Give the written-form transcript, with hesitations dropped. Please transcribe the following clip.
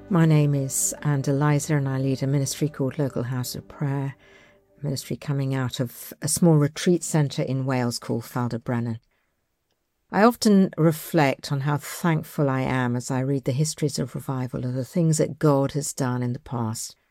My name is Anne Eliza and I lead a ministry called Local House of Prayer, a ministry coming out of a small retreat centre in Wales called Faldabrennen. I often reflect on how thankful I am as I read the histories of revival of the things that God has done in the past.